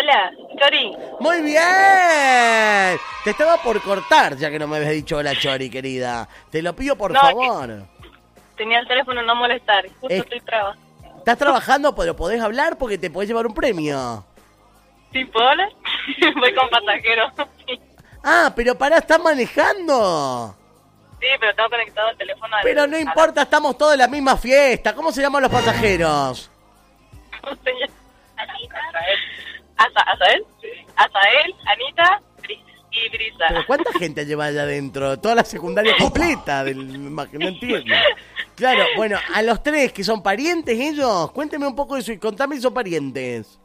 Hola, Chori. Muy bien. Te estaba por cortar ya que no me habías dicho hola, Chori, querida. Te lo pido por favor. Tenía el teléfono no molestar. Justo estoy trabajando. ¿Estás trabajando pero podés hablar porque te podés llevar un premio? ¿Sí puedo hablar? Voy con pasajeros. Ah, pero pará, ¿estás manejando? Sí, pero tengo conectado el teléfono. Pero no importa, estamos todos en la misma fiesta. ¿Cómo se llaman los pasajeros? ¿Cómo se llama? ¿Azael? Azael, Anita y Brisa. ¿Pero cuánta gente lleva allá adentro? Toda la secundaria completa. No entiendo. Claro, bueno, a los tres que son parientes ellos, cuénteme un poco de eso y contame si son parientes.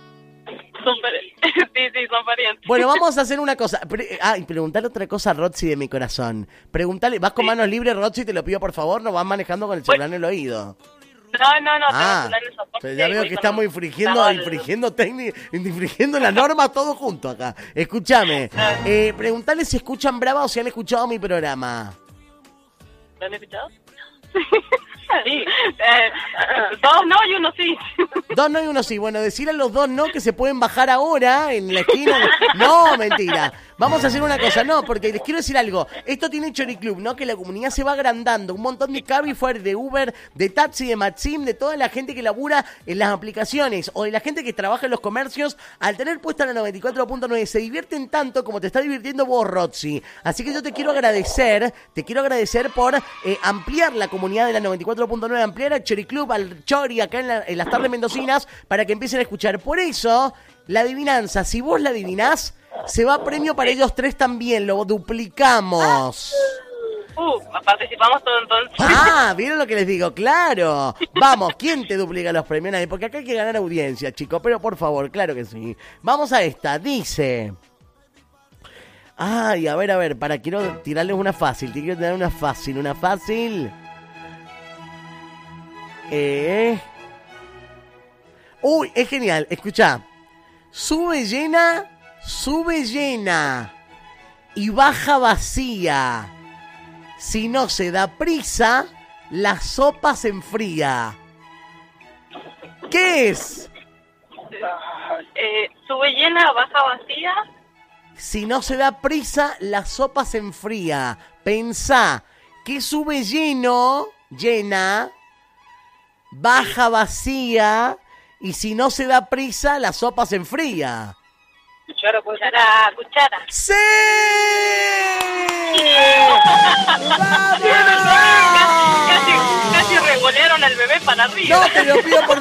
Sí, son parientes. Bueno, vamos a hacer una cosa. Y preguntarle otra cosa a Roxy de mi corazón. Preguntale, ¿vas con manos libres, Roxy? Te lo pido por favor, no vas manejando con el celular en el oído. No, pero ya veo que estamos infringiendo la norma todo junto acá. Escúchame, preguntale si escuchan Brava o si han escuchado mi programa. ¿Lo han escuchado? Sí. Dos no y uno sí. Dos no y uno sí. Bueno, decirle a los dos no que se pueden bajar ahora en la esquina. No, mentira. Vamos a hacer una cosa, no, porque les quiero decir algo. Esto tiene Chori Club, ¿no? Que la comunidad se va agrandando. Un montón de Cabify, de Uber, de Taxi, de Maxim, de toda la gente que labura en las aplicaciones o de la gente que trabaja en los comercios. Al tener puesta la 94.9 se divierten tanto como te está divirtiendo vos, Roxy. Así que yo te quiero agradecer por ampliar la comunidad de la 94.9, ampliar al Chori Club, al Chori acá en las tardes mendocinas para que empiecen a escuchar. Por eso, la adivinanza, si vos la adivinás, se va premio para ellos tres también, lo duplicamos. Participamos todos entonces. ¿Vieron lo que les digo? Claro. Vamos, ¿quién te duplica los premios? Nadie, porque acá hay que ganar audiencia, chicos, pero por favor, claro que sí. Vamos a esta, dice... Ay, a ver, quiero tirarles una fácil, te quiero tirar una fácil. Uy, es genial, escuchá. Sube llena y baja vacía. Si no se da prisa, la sopa se enfría. ¿Qué es? Sube llena, baja vacía. Si no se da prisa, la sopa se enfría. Pensá que sube llena, baja vacía, y si no se da prisa, la sopa se enfría. Cuchara. ¡Sí! Casi revolearon al bebé para arriba. No, te lo pido por...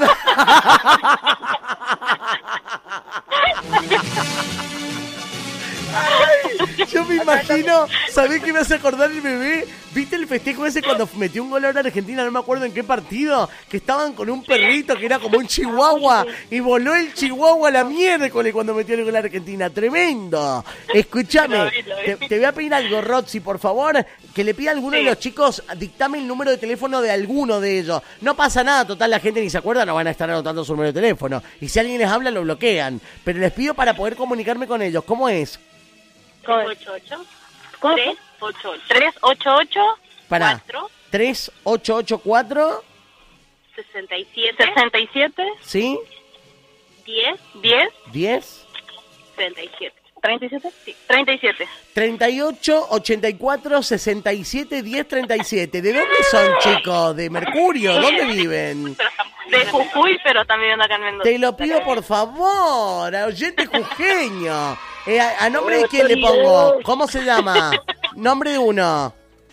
Yo me imagino, ¿sabés qué me hace acordar el bebé? ¿Viste el festejo ese cuando metió un gol ahora Argentina? No me acuerdo en qué partido. Que estaban con un perrito que era como un chihuahua. Y voló el chihuahua a la miércoles cuando metió el gol Argentina. ¡Tremendo! Escúchame, te voy a pedir algo, Roxy, por favor. Que le pida a alguno de los chicos, dictame el número de teléfono de alguno de ellos. No pasa nada, total, la gente ni se acuerda, no van a estar anotando su número de teléfono. Y si alguien les habla, lo bloquean. Pero les pido para poder comunicarme con ellos. ¿Cómo es? 388 Pará. 3884 67 ¿sí? 10 37. ¿37? Sí, 37. 38 84 67 10 37. ¿De dónde son, chicos? ¿De Mercurio? ¿Dónde viven? De Jujuy, pero también acá en Mendoza. Te lo pido por favor, a oyente jujeño. ¿A nombre de quién le pongo? ¿Cómo se llama? Nombre de uno.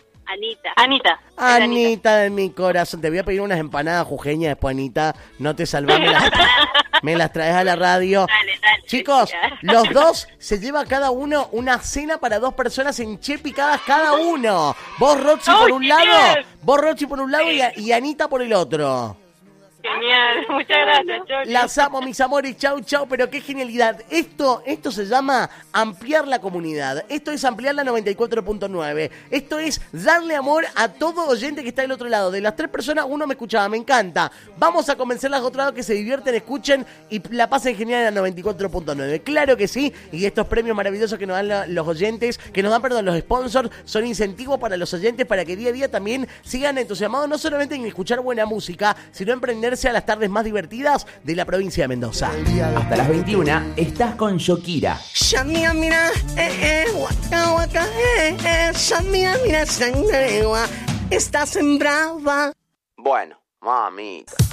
Anita de mi corazón. Te voy a pedir unas empanadas jujeñas después, Anita. No te salvás, me las traes a la radio. Dale. Chicos, los dos se lleva cada uno una cena para 2 personas en picadas cada uno. Vos, Roxy, por un lado. Y Anita por el otro. Genial, muchas gracias, Chori. Las amo, mis amores, chau, pero qué genialidad. Esto se llama ampliar la comunidad. Esto es ampliar la 94.9. Esto es darle amor a todo oyente que está del otro lado. De las 3 personas, uno me escuchaba, me encanta. Vamos a convencerlas a otro lado que se divierten, escuchen y la pasen genial en la 94.9. Claro que sí, y estos premios maravillosos que nos dan los oyentes, los sponsors, son incentivos para los oyentes para que día a día también sigan entusiasmados, no solamente en escuchar buena música, sino emprender perderse a las tardes más divertidas de la provincia de Mendoza. Hasta las 21 estás con Shokira. Shamia, mira, waka, waka, Shamia, mira, estás en brava. Bueno, mamita.